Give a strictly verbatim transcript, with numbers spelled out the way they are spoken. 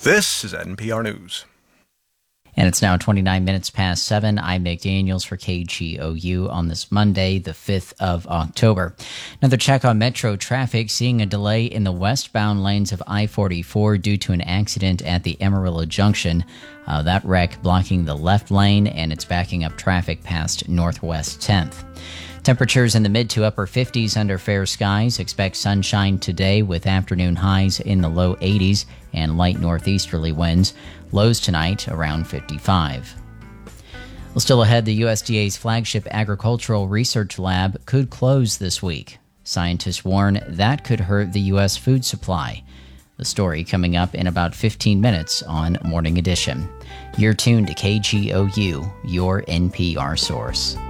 This is N P R News. And it's now twenty-nine minutes past seven. I'm Nick Daniels for K G O U on this Monday, the fifth of October. Another check on Metro traffic, seeing a delay in the westbound lanes of I forty-four due to an accident at the Amarillo Junction. Uh, that wreck blocking the left lane, and it's backing up traffic past Northwest tenth. Temperatures in the mid to upper fifties under fair skies. Expect sunshine today with afternoon highs in the low eighties and light northeasterly winds. Lows tonight around fifty-five. Well, still ahead, the U S D A's flagship agricultural research lab could close this week. Scientists warn that could hurt the U S food supply. The story coming up in about fifteen minutes on Morning Edition. You're tuned to K G O U, your N P R source.